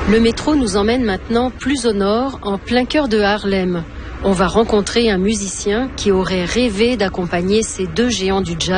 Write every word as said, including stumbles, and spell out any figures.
Le métro nous emmène maintenant plus au nord, en plein cœur de Haarlem. On va rencontrer un musicien qui aurait rêvé d'accompagner ces deux géants du jazz.